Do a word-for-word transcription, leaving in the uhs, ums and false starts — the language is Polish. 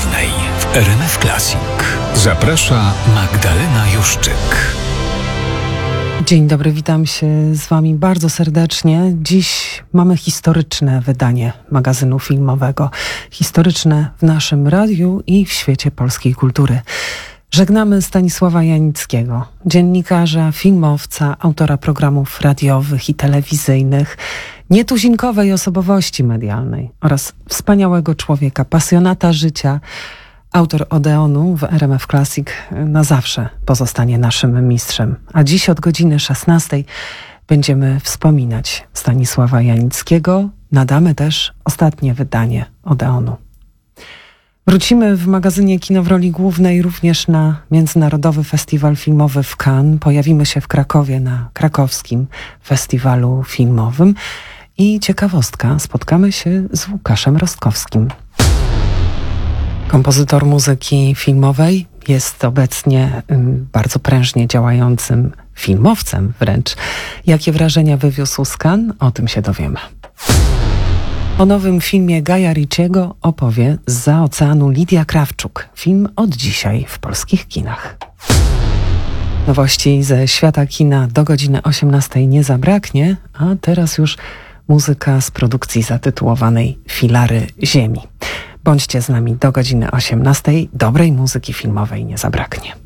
Głównej w R M F Classic. Zaprasza Magdalena Juszczyk. Dzień dobry, witam się z Wami bardzo serdecznie. Dziś mamy historyczne wydanie magazynu filmowego. Historyczne w naszym radiu i w świecie polskiej kultury. Żegnamy Stanisława Janickiego, dziennikarza, filmowca, autora programów radiowych i telewizyjnych, nietuzinkowej osobowości medialnej oraz wspaniałego człowieka, pasjonata życia. Autor Odeonu w R M F Classic na zawsze pozostanie naszym mistrzem. A dziś od godziny szesnastej będziemy wspominać Stanisława Janickiego. Nadamy też ostatnie wydanie Odeonu. Wrócimy w magazynie Kino w roli głównej również na Międzynarodowy Festiwal Filmowy w Cannes. Pojawimy się w Krakowie na krakowskim festiwalu filmowym. I ciekawostka, spotkamy się z Łukaszem Rostkowskim. Kompozytor muzyki filmowej, jest obecnie bardzo prężnie działającym filmowcem wręcz. Jakie wrażenia wywiózł z Cannes? O tym się dowiemy. O nowym filmie Gaja Ricciego opowie zza oceanu Lidia Krawczuk. Film od dzisiaj w polskich kinach. Nowości ze świata kina do godziny osiemnastej nie zabraknie, a teraz już muzyka z produkcji zatytułowanej Filary Ziemi. Bądźcie z nami do godziny osiemnastej. Dobrej muzyki filmowej nie zabraknie.